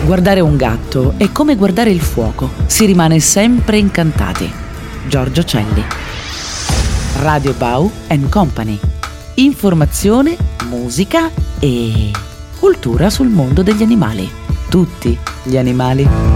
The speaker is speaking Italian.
Guardare un gatto è come guardare il fuoco, si rimane sempre incantati. Giorgio Celli. Radio Bau & Company. Informazione, musica e cultura sul mondo degli animali. Tutti gli animali.